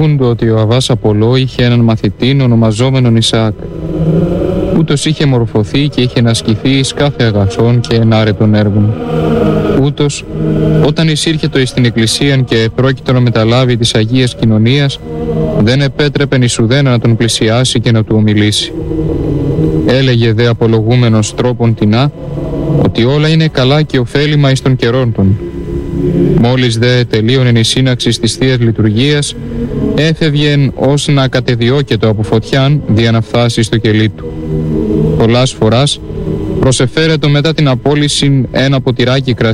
Λέγουν ότι ο Αββάς Απολό είχε έναν μαθητή ονομαζόμενον Ισαάκ. Ούτως είχε μορφωθεί και είχε ασκηθεί εις κάθε αγαθόν και ενάρετων έργων. Ούτως, όταν εισήρχετο εις την εκκλησίαν και πρόκειτο να μεταλάβει της Αγίας Κοινωνίας, δεν επέτρεπεν εις ουδένα να τον πλησιάσει και να του ομιλήσει. Έλεγε δε απολογούμενος τρόπον τινά, ότι όλα είναι καλά και ωφέλιμα εις των καιρών των. Μόλις δε τελείωνεν η σύναξη της Θείας Λειτουργίας, έφευγεν ως να κατεδιώκετο από φωτιάν δια να φτάσει στο κελί του. Πολλάς φοράς προσεφέρετο μετά την απόλυση ένα ποτηράκι κρασί